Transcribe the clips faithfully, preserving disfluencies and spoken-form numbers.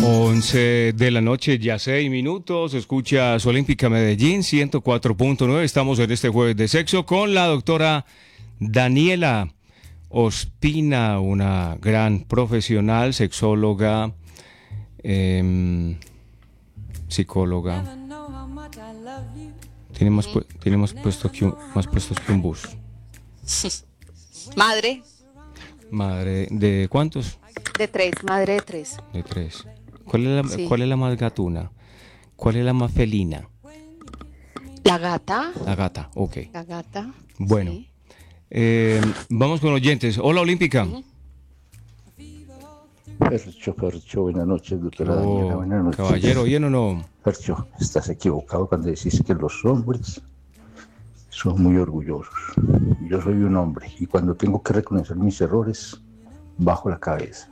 once de la noche, ya seis minutos, escuchas Olímpica Medellín ciento cuatro punto nueve. Estamos en este jueves de sexo con la doctora Daniela Ospina, una gran profesional, sexóloga, eh, psicóloga. Tiene más, pu- tiene más, puesto que un, más puestos que un bus. Madre. Madre, ¿de cuántos? De tres, madre de tres. De tres. ¿Cuál es la, Sí. cuál es la más gatuna? ¿Cuál es la más felina? La gata. La gata, ok. La gata. Bueno, Sí. eh, vamos con oyentes. Hola, Olímpica. Ujú. Fercho, Fercho, buenas noches, doctora Daniela, Oh, buenas noches. caballero, ¿bien o no? Fercho, estás equivocado cuando decís que los hombres son muy orgullosos. Yo soy un hombre y cuando tengo que reconocer mis errores, bajo la cabeza.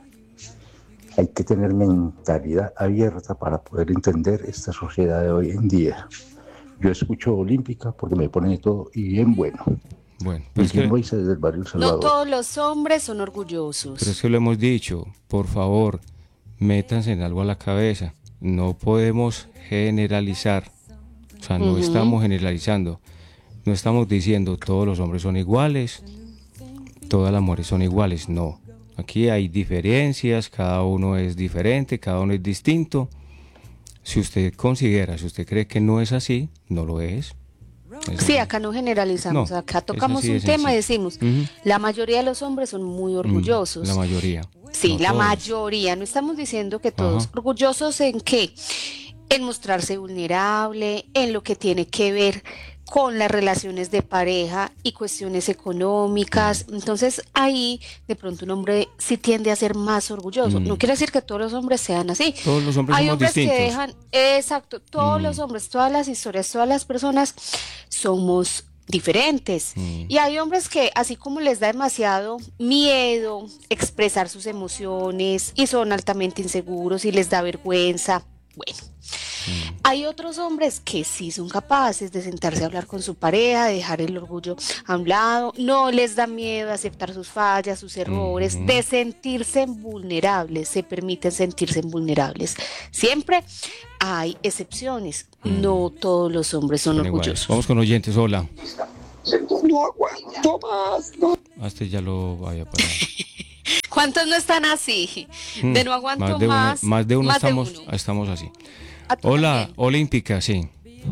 Hay que tener mentalidad abierta para poder entender esta sociedad de hoy en día. Yo escucho Olímpica porque me pone todo y bien bueno. Bueno, pero es Miguel que, Moisés desde el barrio El No Salvador. todos los hombres son orgullosos. pero es que lo hemos dicho. Por favor, métanse en algo a la cabeza. No podemos generalizar. O sea, no Ujú. estamos generalizando. No estamos diciendo todos los hombres son iguales, todas las mujeres son iguales. No. Aquí hay diferencias, cada uno es diferente, cada uno es distinto. Si usted considera, si usted cree que no es así, no lo es. Es Sí, así. acá no generalizamos. No, Acá es tocamos así de un tema y sencillo. decimos, Ujú. la mayoría de los hombres son muy Mm, orgullosos. La mayoría. Sí, No la todos. mayoría. No estamos diciendo que todos. Ajá. ¿Orgullosos en qué? En mostrarse vulnerable, en lo que tiene que ver con las relaciones de pareja y cuestiones económicas. Entonces ahí de pronto un hombre sí tiende a ser más orgulloso. No Mm. quiere decir que todos los hombres sean así. Todos los hombres Hay somos hombres que distintos. dejan, exacto, todos Mm. los hombres, todas las historias, todas las personas somos diferentes. Mm. Y hay hombres que así como les da demasiado miedo expresar sus emociones y son altamente inseguros y les da vergüenza. Bueno, Mm. hay otros hombres que sí son capaces de sentarse a hablar con su pareja, de dejar el orgullo a un lado, no les da miedo aceptar sus fallas, sus errores, Ujú. de sentirse vulnerables, se permiten sentirse vulnerables. Siempre hay excepciones, Mm. no todos los hombres son Son iguales. orgullosos. Vamos con oyentes. Hola. No aguanto más. No. Ah, Este ya lo vaya para. ¿Cuántos no están así? Mm, De no aguanto más de uno, más, más de uno más de estamos, uno. estamos así. ¿A tú Hola, también? Olímpica, sí.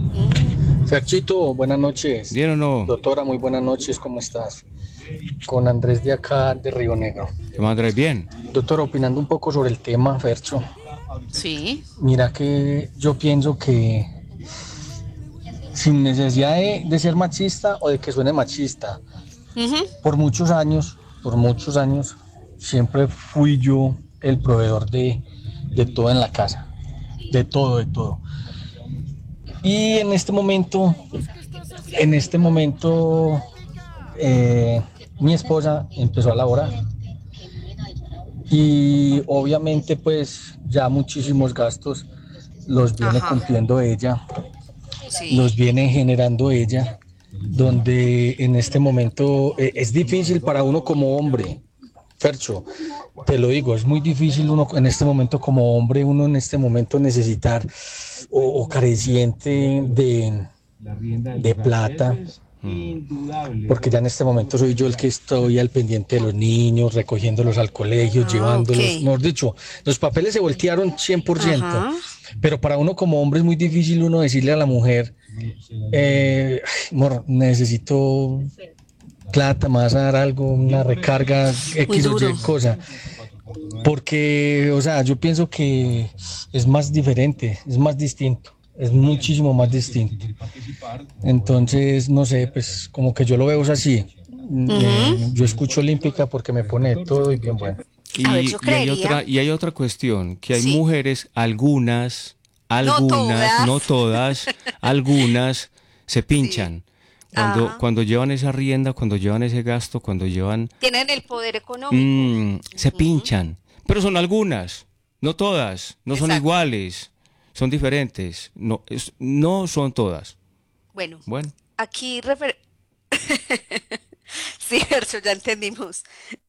Ferchito, buenas noches. ¿Bien o no? Doctora, muy buenas noches, ¿cómo estás? Con Andrés de acá, de Río Negro. ¿Qué más traes? Bien? Doctora, opinando un poco sobre el tema, Fercho, Sí. mira que yo pienso que sin necesidad de, de ser machista o de que suene machista, Ujú. por muchos años, por muchos años, siempre fui yo el proveedor de, de todo en la casa, de todo, de todo. Y en este momento, en este momento, eh, mi esposa empezó a laborar y obviamente pues ya muchísimos gastos los viene Ajá. cumpliendo ella, Sí. los viene generando ella, donde en este momento eh, es difícil para uno como hombre. Fercho, te lo digo, es muy difícil uno en este momento como hombre, uno en este momento necesitar o, o careciente de, de plata, porque ya en este momento soy yo el que estoy al pendiente de los niños, recogiéndolos al colegio, Ah, llevándolos, ok. mejor dicho, los papeles se voltearon cien por ciento, Ajá. pero para uno como hombre es muy difícil uno decirle a la mujer, eh, "Ay, amor, necesito plata, me vas a dar algo, una recarga, Muy X o duro. Y cosa. Porque, o sea, yo pienso que es más diferente, es más distinto, es muchísimo más distinto. Entonces, no sé, pues como que yo lo veo es así. Eh, yo escucho Olímpica porque me pone todo y bien bueno. Y, A ver, yo y hay creería. otra, y hay otra cuestión, que hay Sí. mujeres, algunas, No algunas, todas. no todas, algunas se pinchan. Cuando, Ajá. cuando llevan esa rienda, cuando llevan ese gasto, cuando llevan, Tienen el poder económico. mm, se pinchan. Pero son algunas, no todas, no son Exacto. iguales, son diferentes, no, es- no son todas. Bueno, Bueno. aquí refer... Sí, Fercho, ya entendimos.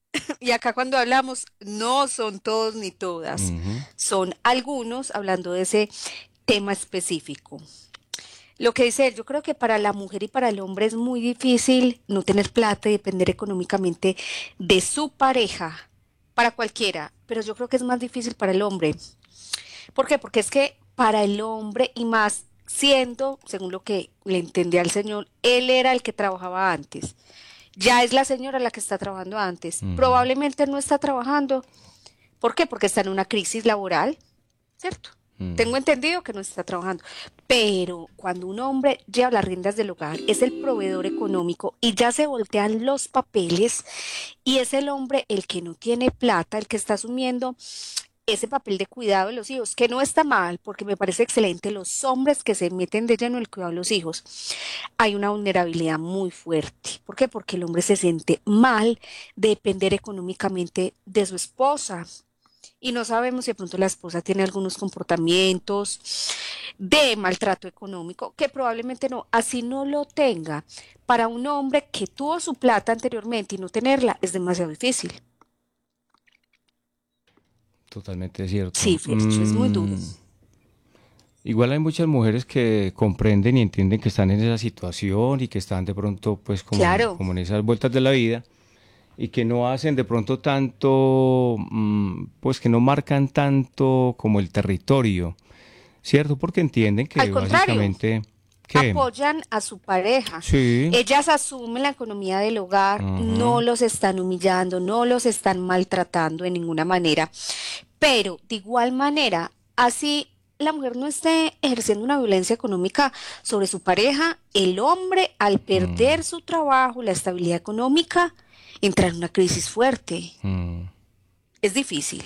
Y acá cuando hablamos, no son todos ni todas, Ujú. son algunos hablando de ese tema específico. Lo que dice él, yo creo que para la mujer y para el hombre es muy difícil no tener plata y depender económicamente de su pareja, para cualquiera, pero yo creo que es más difícil para el hombre. ¿Por qué? Porque es que para el hombre y más siendo, según lo que le entendía al señor, él era el que trabajaba antes. Ya es la señora la que está trabajando antes. Ujú. Probablemente no está trabajando. ¿Por qué? Porque está en una crisis laboral, ¿cierto? Mm. Tengo entendido que no está trabajando. Pero cuando un hombre lleva las riendas del hogar, es el proveedor económico y ya se voltean los papeles y es el hombre el que no tiene plata, el que está asumiendo ese papel de cuidado de los hijos, que no está mal, porque me parece excelente los hombres que se meten de lleno en el cuidado de los hijos. Hay una vulnerabilidad muy fuerte. ¿Por qué? Porque el hombre se siente mal de depender económicamente de su esposa. Y no sabemos si de pronto la esposa tiene algunos comportamientos de maltrato económico, que probablemente no, así no lo tenga. Para un hombre que tuvo su plata anteriormente y no tenerla es demasiado difícil. Totalmente cierto. Sí, Fercho, es muy duro. Mm, igual hay muchas mujeres que comprenden y entienden que están en esa situación y que están de pronto pues como en, Claro, como en esas vueltas de la vida y que no hacen de pronto tanto, mm, pues que no marcan tanto como el territorio, ¿cierto? Porque entienden al que contrario, básicamente que apoyan a su pareja. sí, Ellas asumen la economía del hogar, ajá, no los están humillando, no los están maltratando de ninguna manera, pero de igual manera, así la mujer no esté ejerciendo una violencia económica sobre su pareja, el hombre al mm, perder su trabajo, la estabilidad económica, entra en una crisis fuerte. mm. Es difícil.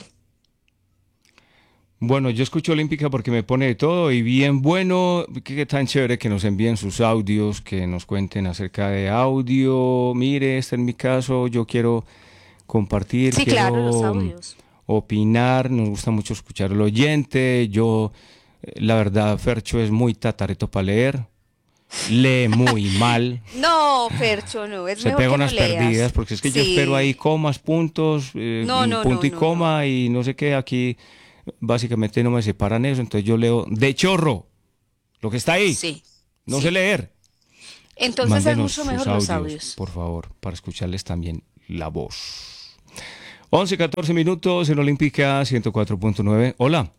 Bueno, yo escucho Olímpica porque me pone de todo y bien bueno, qué, qué tan chévere que nos envíen sus audios, que nos cuenten acerca de audio. Mire, este es mi caso, yo quiero compartir, Sí, claro, los quiero mm, audios. opinar, nos gusta mucho escuchar al oyente. Yo, eh, la verdad, Fercho es muy tatareto para leer, lee muy mal, No, Fercho, no, es se mejor pega que no unas perdidas leas. porque es que yo espero ahí Sí. comas, puntos, eh, No, no, punto no, y no, no. coma y no sé qué, aquí básicamente no me separan eso, entonces yo leo de chorro lo que está ahí, Sí, no sé sí. leer. Entonces es Mándenos mucho sus mejor los audios, audios. por favor, para escucharles también la voz. Once catorce minutos en Olímpica ciento cuatro punto nueve. Hola.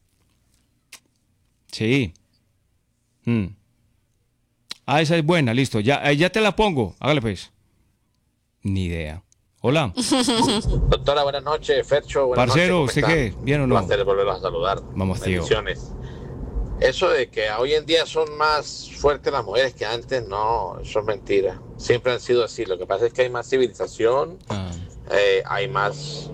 Sí. Mm. Ah, esa es buena, listo. Ya, ahí ya te la pongo. Hágale pues. Ni idea. Hola. Doctora, buenas noches. Fercho, buenas noches, Parcero, ¿cómo ¿usted están? qué? ¿Bien o Un no? placer volverlos a saludar. Vamos, tío. Bendiciones. Eso de que hoy en día son más fuertes las mujeres que antes, no, eso es mentira. Siempre han sido así. Lo que pasa es que hay más civilización, Ah, eh, hay más,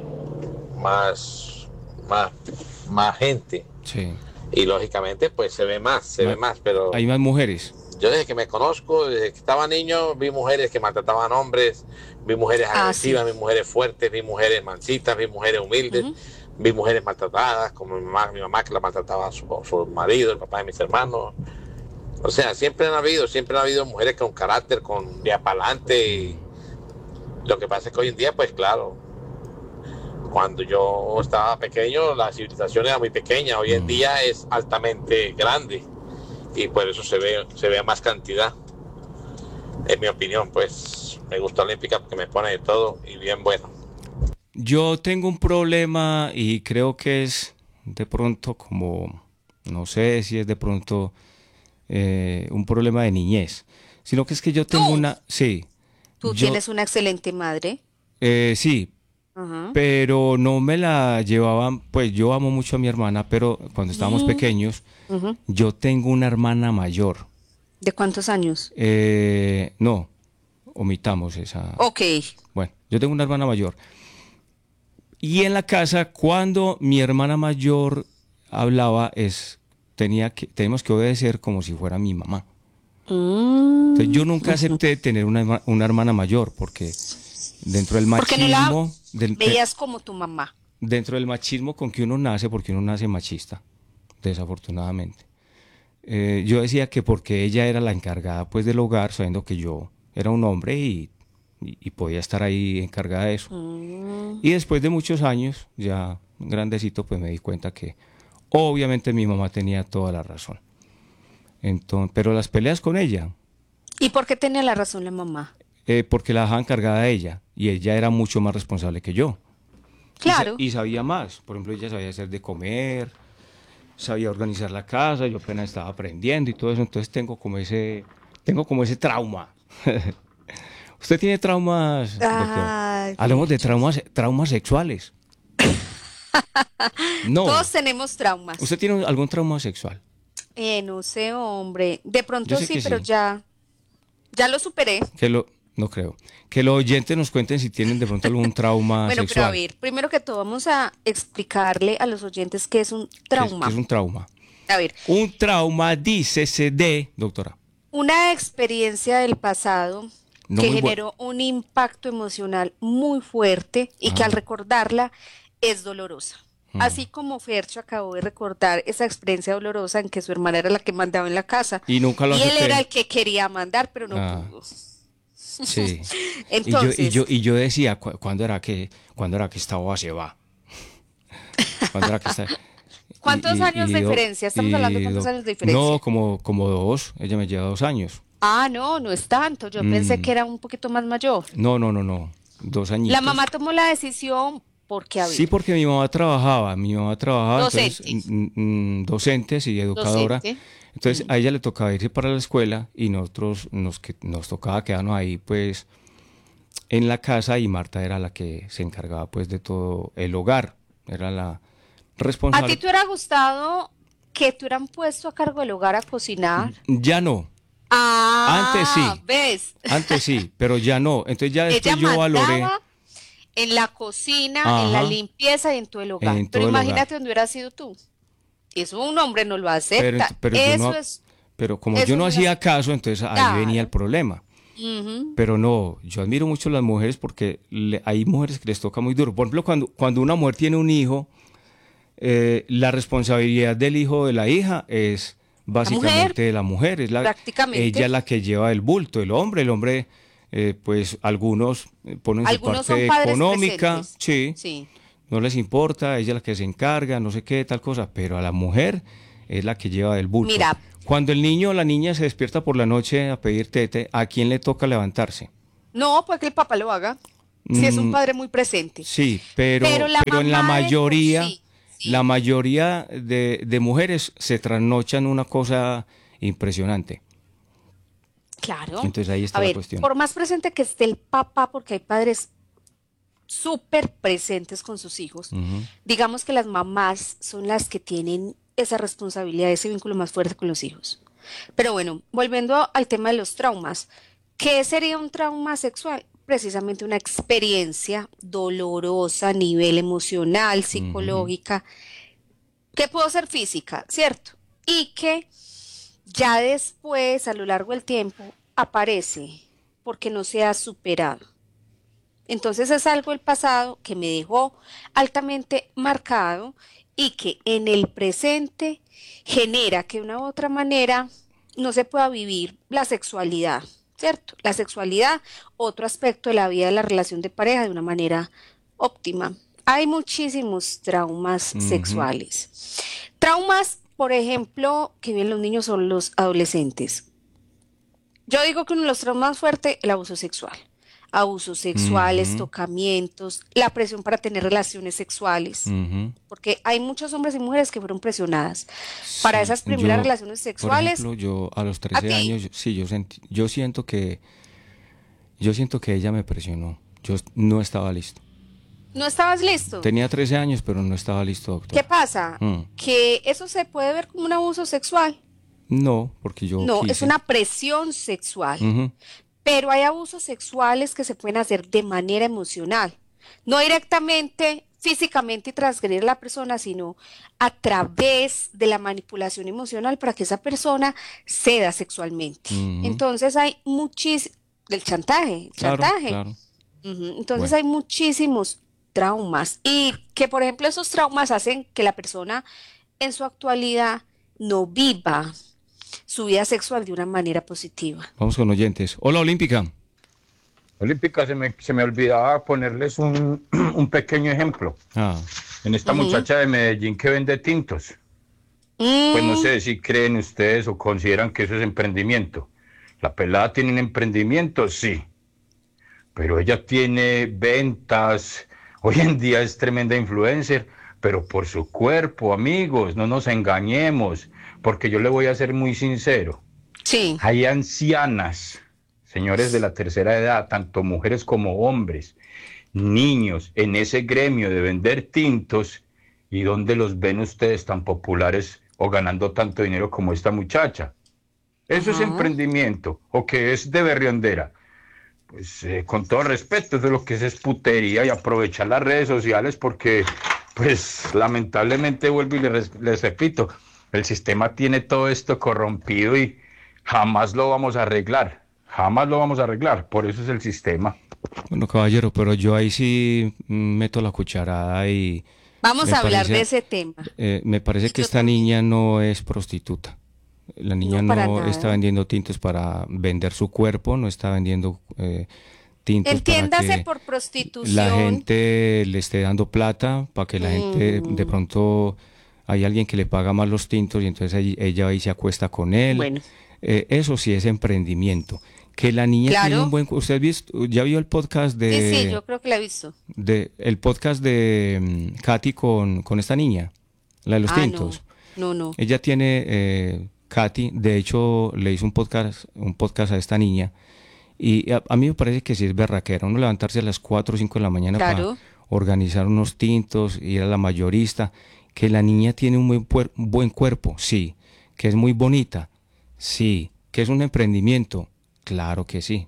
más, más, más gente. sí. Y lógicamente, pues se ve más, se ve Ma- más. Pero Hay más mujeres. yo desde que me conozco, desde que estaba niño, vi mujeres que maltrataban hombres, vi mujeres Ah, sí. agresivas, vi mujeres fuertes, vi mujeres mansitas, vi mujeres humildes, Ujú. vi mujeres maltratadas, como mi mamá, mi mamá que la maltrataba a su, su marido, el papá de mis hermanos. O sea, siempre han habido, siempre han habido mujeres con carácter, con día para adelante. Y lo que pasa es que hoy en día, pues claro, cuando yo estaba pequeño, la civilización era muy pequeña, hoy en Mm. día es altamente grande y por eso se ve, se ve más cantidad. En mi opinión, pues me gusta Olímpica porque me pone de todo y bien bueno. Yo tengo un problema y creo que es de pronto como, no sé si es de pronto eh, un problema de niñez, sino que es que yo tengo Tú, una, sí, tú yo, tienes una excelente madre. eh, sí, Ajá. pero no me la llevaban, pues yo amo mucho a mi hermana, pero cuando estábamos Mm, pequeños, ujú. yo tengo una hermana mayor. ¿De cuántos años? Eh, no, omitamos esa. Ok. Bueno, yo tengo una hermana mayor. Y en la casa, cuando mi hermana mayor hablaba, es, tenía que, tenemos que obedecer como si fuera mi mamá. Entonces Mm, yo nunca ujú. acepté tener una, herma- una hermana mayor porque dentro del Porque no la machismo, del- de- veías como tu mamá. dentro del machismo con que uno nace, porque uno nace machista, desafortunadamente. Eh, yo decía que porque ella era la encargada pues del hogar, sabiendo que yo era un hombre y y, y podía estar ahí encargada de eso. Mm. Y después de muchos años, ya grandecito, pues me di cuenta que obviamente mi mamá tenía toda la razón. Entonces, pero las peleas con ella, ¿Y por qué tenía la razón la mamá? eh, porque la dejaba encargada de ella y ella era mucho más responsable que yo. Y, sa- Claro. y sabía más. Por ejemplo, ella sabía hacer de comer, sabía organizar la casa, yo apenas estaba aprendiendo y todo eso, entonces tengo como ese, tengo como ese trauma. ¿Usted tiene traumas, doctor? Ay, Hablemos de traumas, traumas sexuales. No. todos tenemos traumas. ¿Usted tiene algún trauma sexual? Eh, no sé, hombre. De Yo pronto sé sí, que pero sí. ya, ya lo superé. Que lo, no creo. Que los oyentes nos cuenten si tienen de pronto algún trauma Bueno, pero a sexual. ver, primero que todo vamos a explicarle a los oyentes qué es un ¿Qué es, trauma. qué es un trauma? A ver, Un trauma, dícese de, doctora. una experiencia del pasado No que muy bu- generó un impacto emocional muy fuerte y que Ah. al recordarla es dolorosa. Mm. Así como Fercho acabó de recordar esa experiencia dolorosa en que su hermana era la que mandaba en la casa Y nunca lo y él acepté. era el que quería mandar, pero no Ah. pudo. Sí. Entonces, y, yo, y, yo, y yo decía, ¿cu- ¿cuándo era que, cuándo era que esta boba se va? ¿Cuándo era que esta... ¿cuántos y- y- años y de do- diferencia? Estamos hablando de y cuántos do- años de diferencia. No, como, como dos. Ella me lleva dos años. Ah, no, no es tanto. Yo pensé Mm. que era un poquito más mayor. No, no, no, no. Dos añitos. La mamá tomó la decisión porque había Sí, porque mi mamá trabajaba, mi mamá trabajaba, entonces, Docente. mm, mm, docentes y educadora. docente. Entonces a ella le tocaba irse para la escuela y nosotros nos, que- nos tocaba quedarnos ahí pues en la casa y Marta era la que se encargaba pues de todo el hogar, era la ¿A responsable. ti te hubiera gustado que te hubieran puesto a cargo del hogar a cocinar? Ya no, Ah, Antes sí. ¿ves? antes sí, pero ya no. Entonces ya después Ella yo valoré. mandaba en la cocina, en la Ajá. limpieza y en todo el hogar. En Pero todo el hogar. imagínate donde hubieras sido tú. Eso un hombre no lo Pero, acepta. pero yo Eso no, es... pero como eso yo no es hacía una- caso, entonces ahí Claro. venía el problema. Ujú. Pero no, yo admiro mucho a las mujeres porque le- hay mujeres que les toca muy duro. Por ejemplo, cuando, cuando una mujer tiene un hijo, eh, la responsabilidad del hijo o de la hija es básicamente de la mujer. Es la, Prácticamente. ella es la que lleva el bulto. El hombre, el hombre, eh, pues algunos eh, ponen su Algunos parte son padres económica, presentes. sí, Sí. no les importa, ella es la que se encarga, no sé qué, tal cosa, pero a la mujer es la que lleva el bulto. Mira. Cuando el niño o la niña se despierta por la noche a pedir tete, ¿a quién le toca levantarse? No, pues que el papá lo haga. Si es un Mm, padre muy presente. Sí, pero, Pero la pero en la mamá de por mayoría, sí, sí. la mayoría de, de mujeres se trasnochan una cosa impresionante. Claro. Entonces ahí está A la ver, cuestión. por más presente que esté el papá, porque hay padres súper presentes con sus hijos, Ujú. digamos que las mamás son las que tienen esa responsabilidad, ese vínculo más fuerte con los hijos. Pero bueno, volviendo al tema de los traumas, ¿qué sería un trauma sexual? Precisamente una experiencia dolorosa a nivel emocional, psicológica, que puede ser física, ¿cierto? Y que ya después, a lo largo del tiempo, aparece porque no se ha superado. Entonces es algo del pasado que me dejó altamente marcado y que en el presente genera que de una u otra manera no se pueda vivir la sexualidad, ¿cierto? La sexualidad, otro aspecto de la vida de la relación de pareja de una manera óptima. Hay muchísimos traumas Ujú. sexuales. Traumas, por ejemplo, que viven los niños o los adolescentes. Yo digo que uno de los traumas más fuertes, el abuso sexual. Abusos sexuales, Ujú. tocamientos, la presión para tener relaciones sexuales. Ujú. Porque hay muchos hombres y mujeres que fueron presionadas para Sí, esas primeras yo, relaciones Por sexuales. ejemplo, yo a los ¿A trece ti? años, yo- sí, yo, sentí- yo siento que yo siento que ella me presionó. Yo no estaba listo. ¿No estabas listo? Tenía trece años, pero no estaba listo, doctor. ¿Qué pasa? Mm. Que eso se puede ver como un abuso sexual. No, porque yo No, es quise. una presión sexual. Ujú. Pero hay abusos sexuales que se pueden hacer de manera emocional, no directamente, físicamente y transgredir a la persona, sino a través de la manipulación emocional para que esa persona ceda sexualmente. Ujú. Entonces hay muchísimos, del chantaje, el Claro, chantaje. claro. Ujú. Entonces Bueno. hay muchísimos traumas y que, por ejemplo, esos traumas hacen que la persona en su actualidad no viva su vida sexual de una manera positiva. Vamos con oyentes. Hola, Olímpica. Olímpica, se me, se me olvidaba ponerles un, un pequeño ejemplo. Ah, En esta Ujú. muchacha de Medellín que vende tintos. Pues no Mm, sé si creen ustedes o consideran que eso es emprendimiento. ¿La pelada tiene un emprendimiento? Sí. Pero ella tiene ventas. Hoy en día es tremenda influencer, pero por su cuerpo, amigos, no nos engañemos. Porque yo le voy a ser muy sincero. sí, Hay ancianas, señores de la tercera edad, tanto mujeres como hombres, niños en ese gremio de vender tintos. ¿Y dónde los ven ustedes tan populares o ganando tanto dinero como esta muchacha? ¿Eso es ajá. emprendimiento o que es de berriondera? Pues eh, con todo respeto, eso es lo que es, es putería y aprovechar las redes sociales porque, pues lamentablemente vuelvo y les, les repito, el sistema tiene todo esto corrompido y jamás lo vamos a arreglar, jamás lo vamos a arreglar, por eso es el sistema. bueno, caballero, pero yo ahí sí mm, meto la cucharada y Vamos me a hablar de parece, ese tema. eh, me parece Y que yo esta también. niña no es prostituta. La niña No para no está nada. vendiendo tintos para vender su cuerpo, no está vendiendo eh, tintos para Entiéndase que por la prostitución. gente le esté dando plata, para que la gente de mm, pronto hay alguien que le paga más los tintos y entonces ella, ella ahí se acuesta con él. bueno, Eh, eso sí es emprendimiento. Que la niña tiene un claro. buen... cu- ¿Usted visto, ya vio el podcast Sí, sí, de, yo creo que la he visto. de el podcast de mm, Katy con, con esta niña, la de los Ah, no, tintos? no, no. Ella tiene, eh, Katy, de hecho, le hizo un podcast, un podcast a esta niña y a, a mí me parece que sí es berraquera, uno levantarse a las cuatro o cinco de la mañana para Claro. organizar unos tintos, ir a la mayorista, que la niña tiene un buen, puer- un buen cuerpo, sí, que es muy bonita, sí, que es un emprendimiento, claro que sí.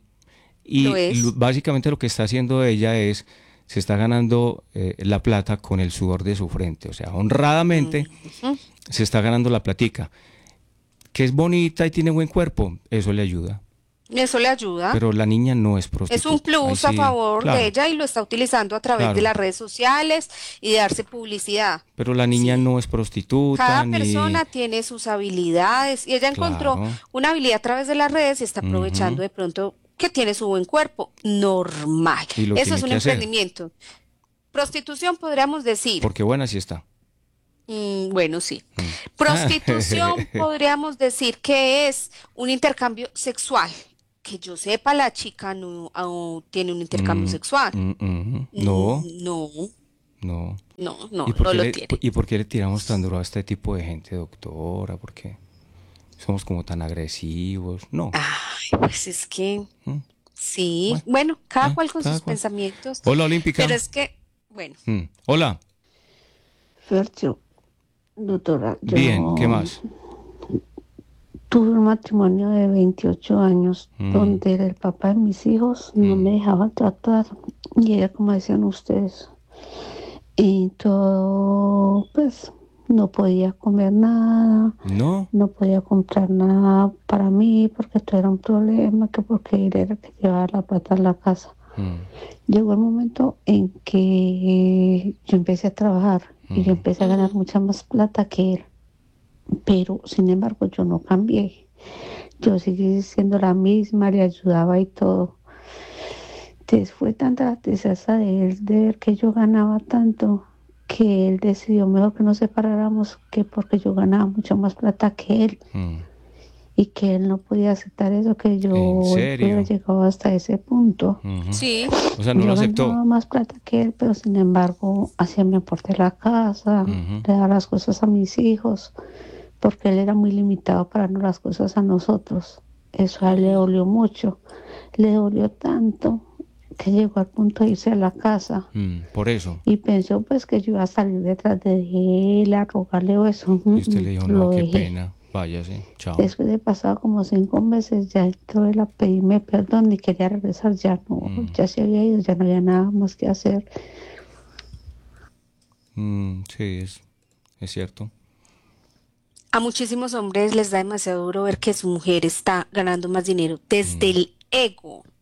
Lo Y lo- es. básicamente lo que está haciendo ella es, se está ganando eh, la plata con el sudor de su frente, o sea, honradamente Ujú. se está ganando la platica. Que es bonita y tiene buen cuerpo, eso le ayuda. Eso le ayuda. Pero la niña no es Es un prostituta. Ahí plus a sí, favor de claro, ella y lo está utilizando a través de claro. las redes sociales y de darse publicidad. Pero la niña Sí. no es prostituta Cada ni... persona tiene sus habilidades y ella encontró Claro. una habilidad a través de las redes y está Ujú. aprovechando de pronto que tiene su buen cuerpo. Normal. Y lo Eso es tiene un que hacer. emprendimiento. Prostitución podríamos decir. Porque buena sí está. Mm, bueno, sí. Mm. Prostitución podríamos decir que es un intercambio sexual. Que yo sepa, la chica no, no tiene un intercambio Mm, sexual. mm, ujú. No, Mm, No, no. no, no, ¿Y por no qué lo le, tiene. y por qué le tiramos tan duro a este tipo de gente, doctora? ¿Por qué somos como tan agresivos? No. Ay, pues es que Mm, sí, Bueno, bueno, cada ah, cual con cada sus cual. pensamientos, Hola, pero Olímpica. es que, bueno, Mm, Hola. Fercho, doctora, Bien, ¿qué yo más? tuve un matrimonio de veintiocho años Mm, donde el papá de mis hijos no mm, me dejaba tratar y era como decían ustedes. Y todo, pues, no podía comer nada, No. no podía comprar nada para mí porque todo era un problema, que porque él era el que llevaba la plata a la casa. Mm, Llegó el momento en que yo empecé a trabajar y yo mm, empecé a ganar ujú, mucha más plata que él, pero sin embargo yo no cambié. Yo seguí siendo la misma, le ayudaba y todo. Entonces fue tanta la tristeza de él de ver que yo ganaba tanto que él decidió mejor que nos separáramos, que porque yo ganaba mucho más plata que él mm. y que él no podía aceptar eso, que yo ¿En hubiera serio? llegado hasta ese punto. Ujú. sí, O sea, no lo Yo aceptó. ganaba más plata que él, pero sin embargo hacía mi aporte a la casa, Ujú. le daba las cosas a mis hijos, porque él era muy limitado para darnos las cosas a nosotros. Eso a él le ujú, dolió mucho, le dolió tanto que llegó al punto de irse a la casa Mm, por eso. y pensó pues que yo iba a salir detrás de él a rogarle o eso. Mm, Y usted mm, le dijo, no, Lo qué dejé. pena. Váyase. Chao. Después de pasado como cinco meses, ya entró él a pedirme perdón y quería regresar. Ya no, Mm, ya se había ido, ya no había nada más que hacer. mm, sí, es, es cierto. a muchísimos hombres les da demasiado duro ver que su mujer está ganando más dinero desde Mm, el ego,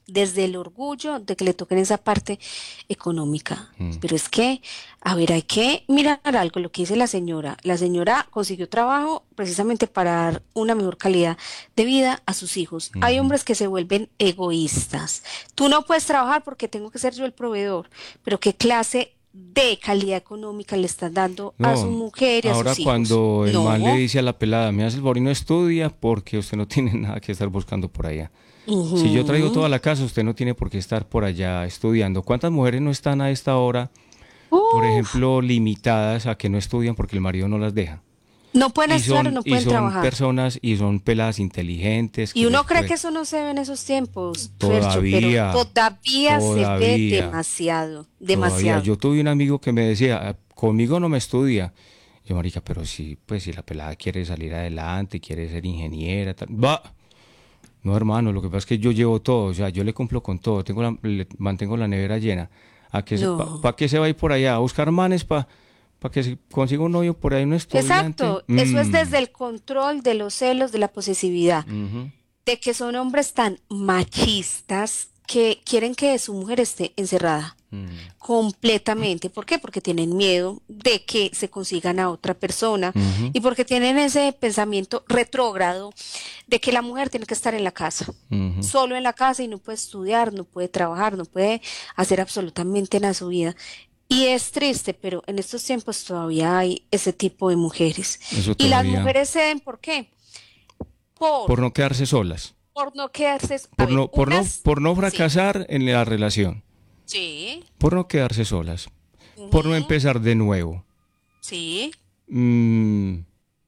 desde el orgullo de que le toquen esa parte económica. Mm. Pero es que, a ver, hay que mirar algo, lo que dice la señora. La señora consiguió trabajo precisamente para dar una mejor calidad de vida a sus hijos. Hay Ujú. hombres que se vuelven egoístas. Tú no puedes trabajar porque tengo que ser yo el proveedor, pero ¿qué clase de calidad económica le estás dando a su No, mujer y a ahora sus hijos? cuando el man le No. dice a la pelada, me hace el favor y no estudia porque usted no tiene nada que estar buscando por allá. Si yo traigo Ujú. toda la casa, usted no tiene por qué estar por allá estudiando. ¿Cuántas mujeres no están a esta hora, por Uf, ejemplo, limitadas a que no estudian porque el marido no las deja? no pueden Y estudiar o son, no y pueden son trabajar. personas y son peladas inteligentes Y que uno les cree puede- que eso no se ve en esos tiempos, Fercho, pero todavía, todavía se ve todavía, demasiado, todavía. demasiado. Yo tuve un amigo que me decía, "Ah, conmigo no me estudia". Yo, marica, pero si, pues si la pelada quiere salir adelante, quiere ser ingeniera, tal, va. No, hermano, lo que pasa es que yo llevo todo, o sea, yo le cumplo con todo, tengo la- le mantengo la nevera llena. ¿A qué se, pa, No. pa' qué se va a ir por allá? ¿A buscar manes para que se consiga un novio por ahí, un estudiante? Exacto, eso es Mm, desde el control de los celos, de la posesividad, ujú, de que son hombres tan machistas que quieren que su mujer esté encerrada mm, completamente. ¿Por qué? Porque tienen miedo de que se consigan a otra persona ujú, y porque tienen ese pensamiento retrógrado de que la mujer tiene que estar en la casa, ujú. solo en la casa y no puede estudiar, no puede trabajar, no puede hacer absolutamente nada en su vida. Y es triste, pero en estos tiempos todavía hay ese tipo de mujeres. Eso Y las todavía. mujeres ceden, ¿por qué? Por, Por no quedarse solas, por no quedarse, a por ver, no, por no, unas, por no sí, fracasar en la relación, sí, por no quedarse solas, por no ujú, empezar de nuevo. sí, Mm,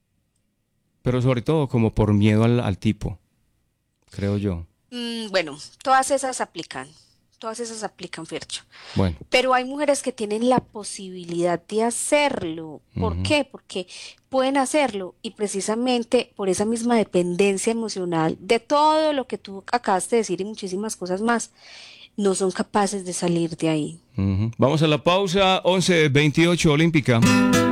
pero sobre todo como por miedo al, al tipo, creo yo. mm, bueno, todas esas aplican, todas esas aplican, Fercho. Bueno, Pero hay mujeres que tienen la posibilidad de hacerlo. ¿Por ujú, qué? Porque pueden hacerlo y precisamente por esa misma dependencia emocional de todo lo que tú acabas de decir y muchísimas cosas más, no son capaces de salir de ahí. ujú. Vamos a la pausa, once veintiocho Olímpica.